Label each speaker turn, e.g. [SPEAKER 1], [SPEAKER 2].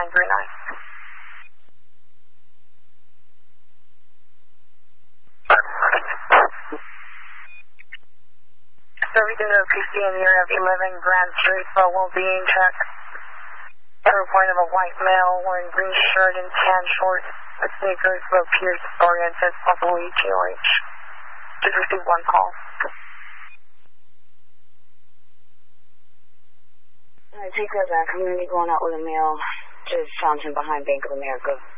[SPEAKER 1] 939. Service into PC in the area of 11 Grand Street, will be in check. Report of a white male wearing green shirt and tan shorts, with sneakers, low Pierce, oriented, possible ETOH. Just received one call.
[SPEAKER 2] Alright, take that back. I'm going to be going out with a male. Just found him behind Bank of America.